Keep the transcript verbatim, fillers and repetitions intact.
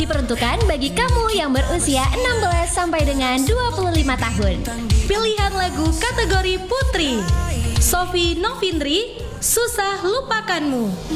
diperuntukkan bagi kamu yang berusia enam belas sampai dengan dua puluh lima tahun. Pilihan lagu kategori Putri, Sofi Novindri, Susah Lupakanmu.